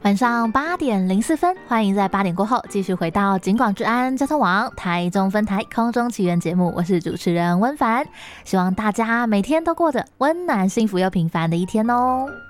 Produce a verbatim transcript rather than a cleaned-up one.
晚上八点零四分，欢迎在八点过后继续回到警广治安交通网台中分台空中奇缘节目，我是主持人温凡，希望大家每天都过着温暖幸福又平凡的一天哦。